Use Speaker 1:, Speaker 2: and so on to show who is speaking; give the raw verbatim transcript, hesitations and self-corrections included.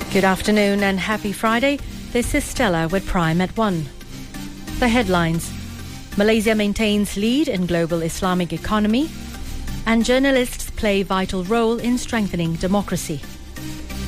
Speaker 1: Good afternoon and happy Friday. This is Stella with Prime at one. The headlines. Malaysia maintains lead in global Islamic economy, and journalists play vital role in strengthening democracy.